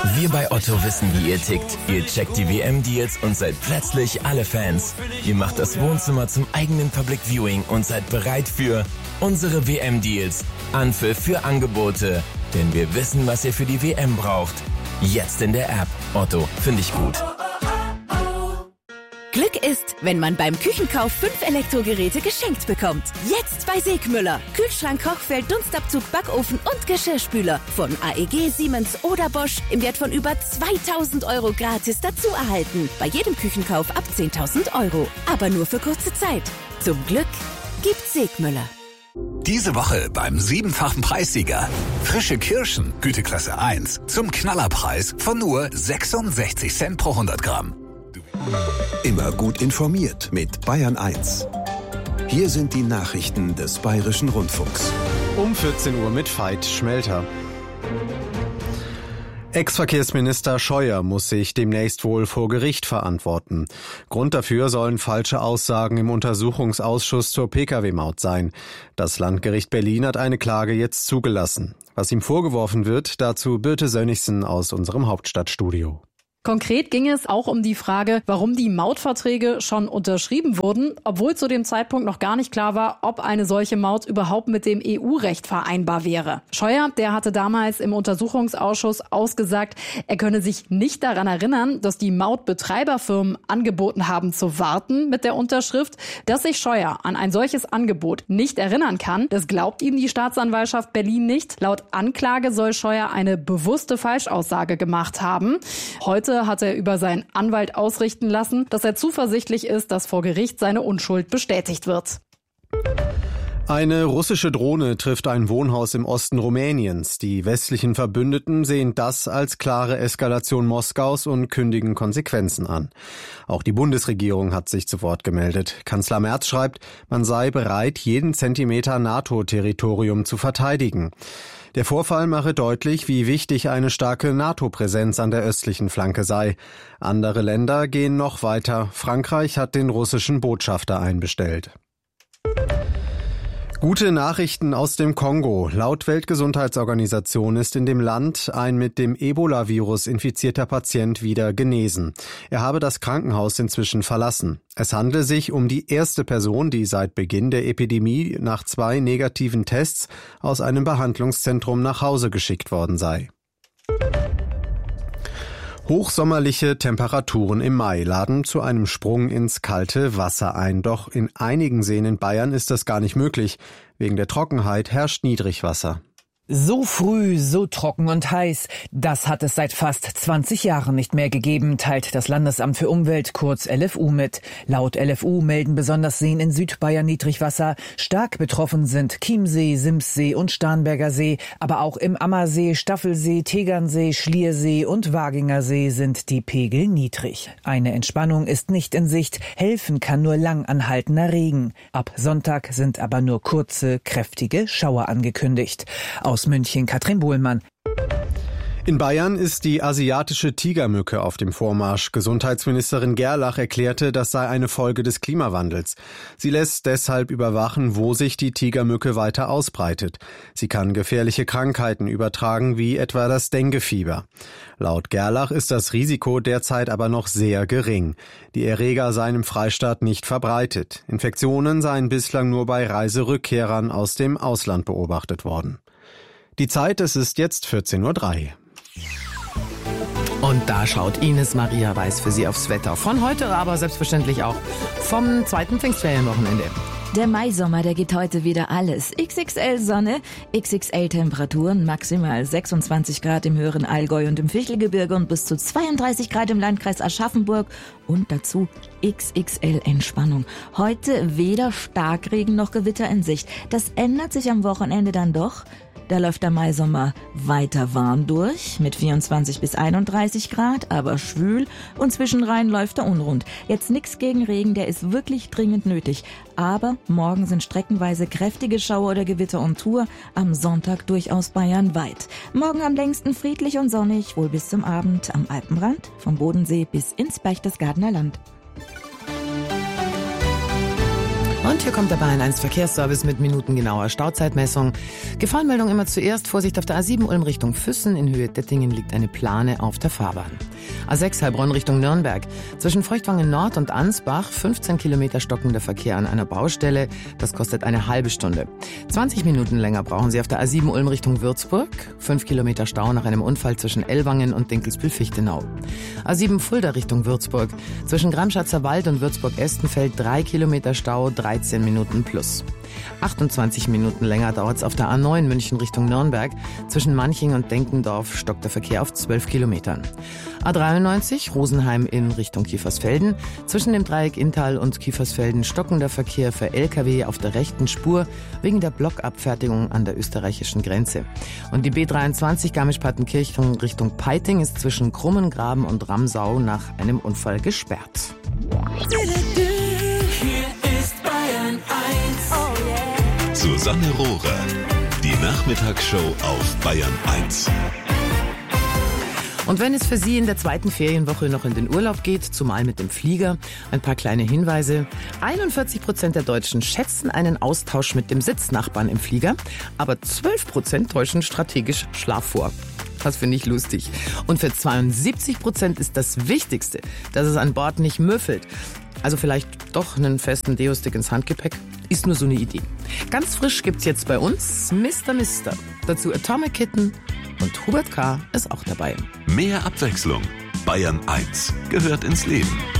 Wir bei Otto wissen, wie ihr tickt. Ihr checkt die WM-Deals und seid plötzlich alle Fans. Ihr macht das Wohnzimmer zum eigenen Public Viewing und seid bereit für unsere WM-Deals. Anpfiff für Angebote. Denn wir wissen, was ihr für die WM braucht. Jetzt in der App. Otto, finde ich gut. Glück ist, wenn man beim Küchenkauf 5 Elektrogeräte geschenkt bekommt. Jetzt bei Segmüller. Kühlschrank, Kochfeld, Dunstabzug, Backofen und Geschirrspüler. Von AEG, Siemens oder Bosch im Wert von über 2.000 € gratis dazu erhalten. Bei jedem Küchenkauf ab 10.000 €. Aber nur für kurze Zeit. Zum Glück gibt's Segmüller. Diese Woche beim 7-fachen Preissieger. Frische Kirschen, Güteklasse 1, zum Knallerpreis von nur 66 Cent pro 100 Gramm. Immer gut informiert mit Bayern 1. Hier sind die Nachrichten des Bayerischen Rundfunks. Um 14 Uhr mit Veit Schmelter. Ex-Verkehrsminister Scheuer muss sich demnächst wohl vor Gericht verantworten. Grund dafür sollen falsche Aussagen im Untersuchungsausschuss zur Pkw-Maut sein. Das Landgericht Berlin hat eine Klage jetzt zugelassen. Was ihm vorgeworfen wird, dazu Birte Sönnigsen aus unserem Hauptstadtstudio. Konkret ging es auch um die Frage, warum die Mautverträge schon unterschrieben wurden, obwohl zu dem Zeitpunkt noch gar nicht klar war, ob eine solche Maut überhaupt mit dem EU-Recht vereinbar wäre. Scheuer, der hatte damals im Untersuchungsausschuss ausgesagt, er könne sich nicht daran erinnern, dass die Mautbetreiberfirmen angeboten haben zu warten mit der Unterschrift. Dass sich Scheuer an ein solches Angebot nicht erinnern kann, das glaubt ihm die Staatsanwaltschaft Berlin nicht. Laut Anklage soll Scheuer eine bewusste Falschaussage gemacht haben. Heute hat er über seinen Anwalt ausrichten lassen, dass er zuversichtlich ist, dass vor Gericht seine Unschuld bestätigt wird. Eine russische Drohne trifft ein Wohnhaus im Osten Rumäniens. Die westlichen Verbündeten sehen das als klare Eskalation Moskaus und kündigen Konsequenzen an. Auch die Bundesregierung hat sich zu Wort gemeldet. Kanzler Merz schreibt, man sei bereit, jeden Zentimeter NATO-Territorium zu verteidigen. Der Vorfall mache deutlich, wie wichtig eine starke NATO-Präsenz an der östlichen Flanke sei. Andere Länder gehen noch weiter. Frankreich hat den russischen Botschafter einbestellt. Gute Nachrichten aus dem Kongo. Laut Weltgesundheitsorganisation ist in dem Land ein mit dem Ebola-Virus infizierter Patient wieder genesen. Er habe das Krankenhaus inzwischen verlassen. Es handle sich um die erste Person, die seit Beginn der Epidemie nach 2 negativen Tests aus einem Behandlungszentrum nach Hause geschickt worden sei. Hochsommerliche Temperaturen im Mai laden zu einem Sprung ins kalte Wasser ein. Doch in einigen Seen in Bayern ist das gar nicht möglich. Wegen der Trockenheit herrscht Niedrigwasser. So früh, so trocken und heiß, das hat es seit fast 20 Jahren nicht mehr gegeben, teilt das Landesamt für Umwelt, kurz LFU, mit. Laut LFU melden besonders Seen in Südbayern Niedrigwasser. Stark betroffen sind Chiemsee, Simssee und Starnberger See, aber auch im Ammersee, Staffelsee, Tegernsee, Schliersee und Waginger See sind die Pegel niedrig. Eine Entspannung ist nicht in Sicht, helfen kann nur lang anhaltender Regen. Ab Sonntag sind aber nur kurze, kräftige Schauer angekündigt. Aus München Katrin Bohlmann. In Bayern ist die asiatische Tigermücke auf dem Vormarsch. Gesundheitsministerin Gerlach erklärte, das sei eine Folge des Klimawandels. Sie lässt deshalb überwachen, wo sich die Tigermücke weiter ausbreitet. Sie kann gefährliche Krankheiten übertragen, wie etwa das Denguefieber. Laut Gerlach ist das Risiko derzeit aber noch sehr gering. Die Erreger seien im Freistaat nicht verbreitet. Infektionen seien bislang nur bei Reiserückkehrern aus dem Ausland beobachtet worden. Die Zeit, es ist jetzt 14:03 Uhr. Und da schaut Ines Maria Weiß für Sie aufs Wetter. Von heute, aber selbstverständlich auch vom zweiten Pfingstferienwochenende. Der Maisommer, der gibt heute wieder alles. XXL Sonne, XXL Temperaturen, maximal 26 Grad im höheren Allgäu und im Fichtelgebirge und bis zu 32 Grad im Landkreis Aschaffenburg und dazu XXL Entspannung. Heute weder Starkregen noch Gewitter in Sicht. Das ändert sich am Wochenende dann doch. Da läuft der Maisommer weiter warm durch, mit 24 bis 31 Grad, aber schwül, und zwischenrein läuft er unrund. Jetzt nix gegen Regen, der ist wirklich dringend nötig. Aber morgen sind streckenweise kräftige Schauer oder Gewitter on Tour, am Sonntag durchaus bayernweit. Morgen am längsten friedlich und sonnig, wohl bis zum Abend am Alpenrand, vom Bodensee bis ins Berchtesgadener Land. Und hier kommt der Bayern 1 Verkehrsservice mit minutengenauer Stauzeitmessung. Gefahrenmeldung immer zuerst. Vorsicht auf der A7 Ulm Richtung Füssen. In Höhe Dettingen liegt eine Plane auf der Fahrbahn. A6 Heilbronn Richtung Nürnberg. Zwischen Feuchtwangen Nord und Ansbach 15 Kilometer stockender Verkehr an einer Baustelle. Das kostet eine halbe Stunde. 20 Minuten länger brauchen Sie auf der A7 Ulm Richtung Würzburg. 5 Kilometer Stau nach einem Unfall zwischen Ellwangen und Dinkelsbühl-Fichtenau. A7 Fulda Richtung Würzburg. Zwischen Gramschatzer Wald und Würzburg-Estenfeld 3 Kilometer Stau, 13 Minuten plus. 28 Minuten länger dauert es auf der A9 München Richtung Nürnberg. Zwischen Manching und Denkendorf stockt der Verkehr auf 12 Kilometern. A93 Rosenheim in Richtung Kiefersfelden. Zwischen dem Dreieck Inntal und Kiefersfelden stockender Verkehr für Lkw auf der rechten Spur wegen der Blockabfertigung an der österreichischen Grenze. Und die B23 Garmisch-Partenkirchen Richtung Peiting ist zwischen Krummengraben und Ramsau nach einem Unfall gesperrt. Susanne Rohrer, die Nachmittagsshow auf Bayern 1. Und wenn es für Sie in der zweiten Ferienwoche noch in den Urlaub geht, zumal mit dem Flieger, ein paar kleine Hinweise. 41% der Deutschen schätzen einen Austausch mit dem Sitznachbarn im Flieger, aber 12% täuschen strategisch Schlaf vor. Das finde ich lustig. Und für 72% ist das Wichtigste, dass es an Bord nicht müffelt. Also vielleicht doch einen festen Deo-Stick ins Handgepäck. Ist nur so eine Idee. Ganz frisch gibt's jetzt bei uns Mr. Mister. Dazu Atomic Kitten und Hubert K. ist auch dabei. Mehr Abwechslung. Bayern 1 gehört ins Leben.